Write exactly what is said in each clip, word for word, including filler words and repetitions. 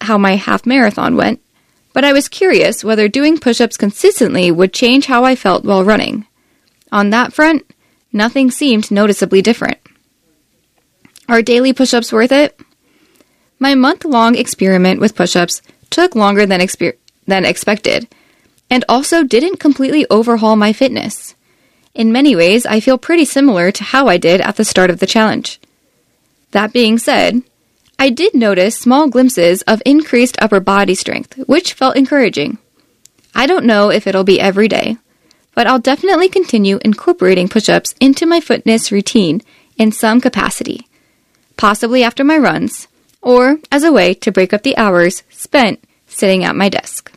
how my half marathon went, but I was curious whether doing push-ups consistently would change how I felt while running. On that front, nothing seemed noticeably different. Are daily push-ups worth it? My month-long experiment with push-ups took longer than, exper- than expected, and also didn't completely overhaul my fitness. In many ways, I feel pretty similar to how I did at the start of the challenge. That being said, I did notice small glimpses of increased upper body strength, which felt encouraging. I don't know if it'll be every day, but I'll definitely continue incorporating push-ups into my fitness routine in some capacity, possibly after my runs, or as a way to break up the hours spent sitting at my desk.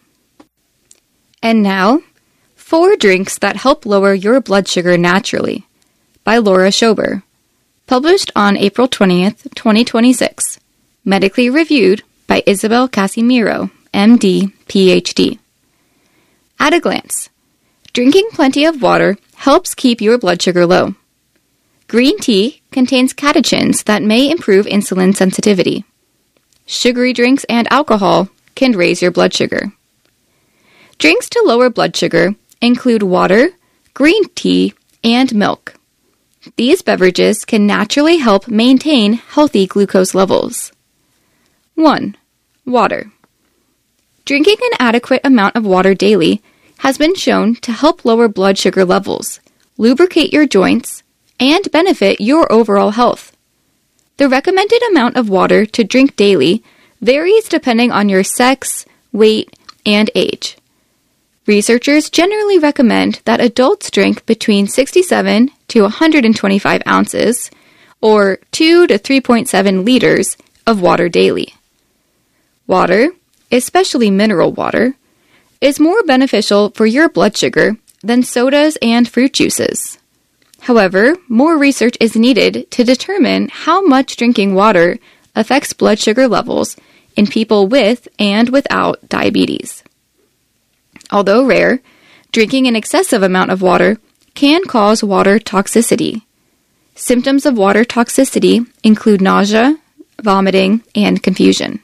And now, Four Drinks That Help Lower Your Blood Sugar Naturally by Laura Schober, published on April twentieth, twenty twenty-six, medically reviewed by Isabel Casimiro, M D, P H D. At a glance, drinking plenty of water helps keep your blood sugar low. Green tea contains catechins that may improve insulin sensitivity. Sugary drinks and alcohol can raise your blood sugar. Drinks to lower blood sugar include water, green tea, and milk. These beverages can naturally help maintain healthy glucose levels. one. Water. Drinking an adequate amount of water daily has been shown to help lower blood sugar levels, lubricate your joints, and benefit your overall health. The recommended amount of water to drink daily varies depending on your sex, weight, and age. Researchers generally recommend that adults drink between sixty-seven to one hundred twenty-five ounces, or two to three point seven liters, of water daily. Water, especially mineral water, is more beneficial for your blood sugar than sodas and fruit juices. However, more research is needed to determine how much drinking water affects blood sugar levels in people with and without diabetes. Although rare, drinking an excessive amount of water can cause water toxicity. Symptoms of water toxicity include nausea, vomiting, and confusion.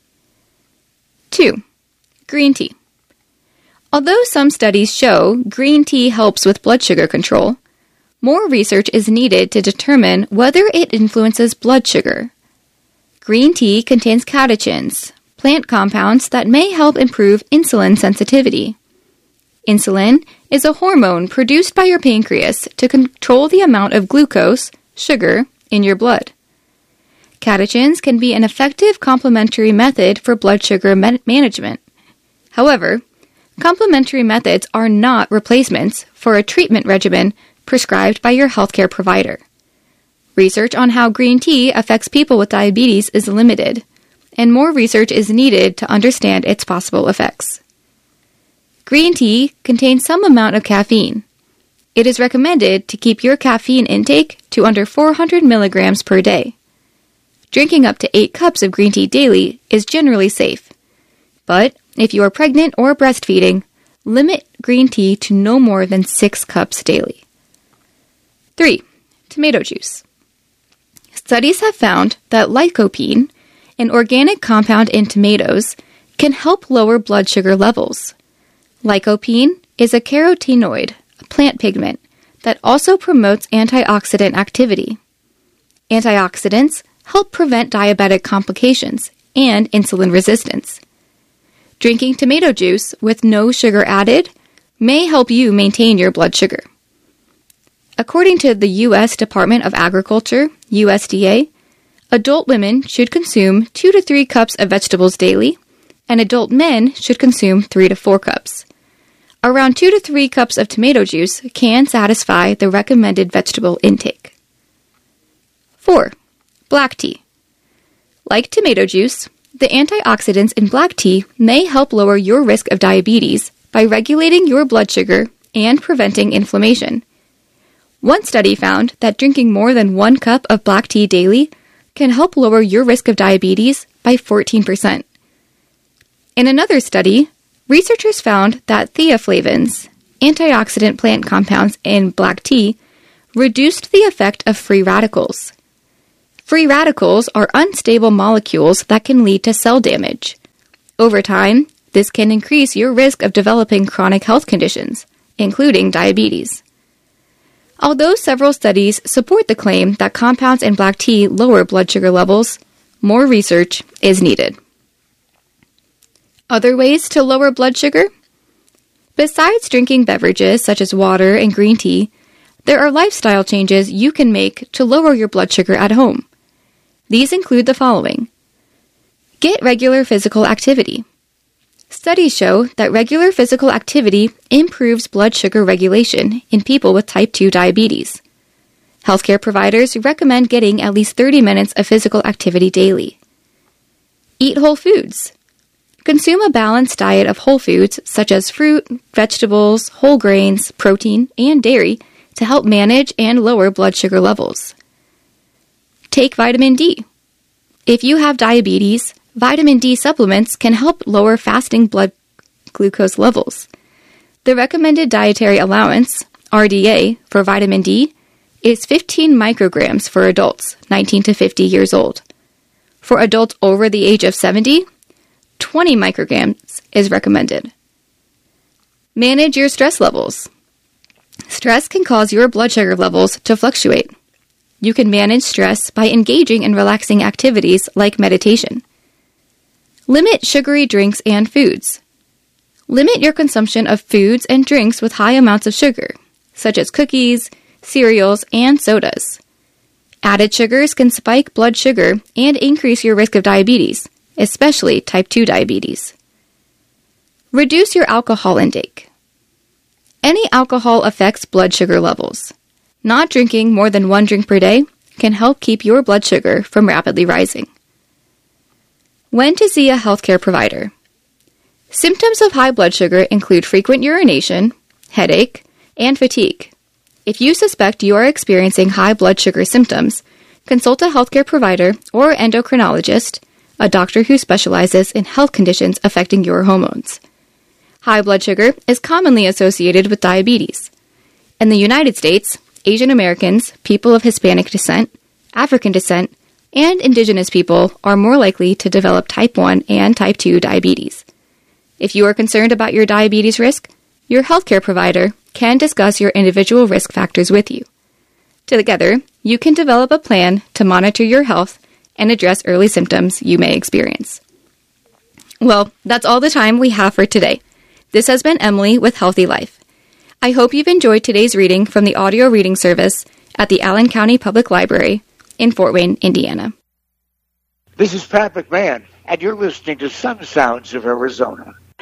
two. Green tea. Although some studies show green tea helps with blood sugar control, more research is needed to determine whether it influences blood sugar. Green tea contains catechins, plant compounds that may help improve insulin sensitivity. Insulin is a hormone produced by your pancreas to control the amount of glucose, sugar, in your blood. Catechins can be an effective complementary method for blood sugar man- management. However, complementary methods are not replacements for a treatment regimen prescribed by your healthcare provider. Research on how green tea affects people with diabetes is limited, and more research is needed to understand its possible effects. Green tea contains some amount of caffeine. It is recommended to keep your caffeine intake to under four hundred milligrams per day. Drinking up to eight cups of green tea daily is generally safe, but if you are pregnant or breastfeeding, limit green tea to no more than six cups daily. three. Tomato juice. Studies have found that lycopene, an organic compound in tomatoes, can help lower blood sugar levels. Lycopene is a carotenoid, a plant pigment, that also promotes antioxidant activity. Antioxidants help prevent diabetic complications and insulin resistance. Drinking tomato juice with no sugar added may help you maintain your blood sugar. According to the U S Department of Agriculture, U S D A, adult women should consume two to three cups of vegetables daily, and adult men should consume three to four cups. Around two to three cups of tomato juice can satisfy the recommended vegetable intake. four. Black tea. Like tomato juice, the antioxidants in black tea may help lower your risk of diabetes by regulating your blood sugar and preventing inflammation. One study found that drinking more than one cup of black tea daily can help lower your risk of diabetes by fourteen percent. In another study, researchers found that theaflavins, antioxidant plant compounds in black tea, reduced the effect of free radicals. Free radicals are unstable molecules that can lead to cell damage, Over time, this can increase your risk of developing chronic health conditions, including diabetes. Although several studies support the claim that compounds in black tea lower blood sugar levels, more research is needed. Other ways to lower blood sugar? Besides drinking beverages such as water and green tea, there are lifestyle changes you can make to lower your blood sugar at home. These include the following. Get regular physical activity. Studies show that regular physical activity improves blood sugar regulation in people with type two diabetes. Healthcare providers recommend getting at least thirty minutes of physical activity daily. Eat whole foods. Consume a balanced diet of whole foods such as fruit, vegetables, whole grains, protein, and dairy to help manage and lower blood sugar levels. Take vitamin D. If you have diabetes, vitamin D supplements can help lower fasting blood glucose levels. The recommended dietary allowance, R D A, for vitamin D is fifteen micrograms for adults nineteen to fifty years old. For adults over the age of seventy, twenty micrograms is recommended. Manage your stress levels. Stress can cause your blood sugar levels to fluctuate. You can manage stress by engaging in relaxing activities like meditation. Limit sugary drinks and foods. Limit your consumption of foods and drinks with high amounts of sugar, such as cookies, cereals, and sodas. Added sugars can spike blood sugar and increase your risk of diabetes, especially type two diabetes. Reduce your alcohol intake. Any alcohol affects blood sugar levels. Not drinking more than one drink per day can help keep your blood sugar from rapidly rising. When to see a healthcare provider. Symptoms of high blood sugar include frequent urination, headache, and fatigue. If you suspect you are experiencing high blood sugar symptoms, consult a healthcare provider or endocrinologist, a doctor who specializes in health conditions affecting your hormones. High blood sugar is commonly associated with diabetes. In the United States, Asian Americans, people of Hispanic descent, African descent, and indigenous people are more likely to develop type one and type two diabetes. If you are concerned about your diabetes risk, your healthcare provider can discuss your individual risk factors with you. Together, you can develop a plan to monitor your health and address early symptoms you may experience. Well, that's all the time we have for today. This has been Emily with Healthy Life. I hope you've enjoyed today's reading from the audio reading service at the Allen County Public Library in Fort Wayne, Indiana. This is Pat McMahon, and you're listening to Some Sounds of Arizona.